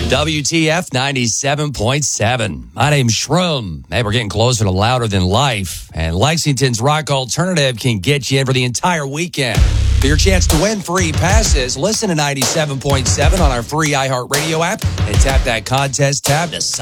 WTF 97.7. My name's Shroom. Hey, we're getting closer to Louder Than Life. And Lexington's Rock Alternative can get you in for the entire weekend. For your chance to win free passes, listen to 97.7 on our free iHeartRadio app and tap that contest tab to sign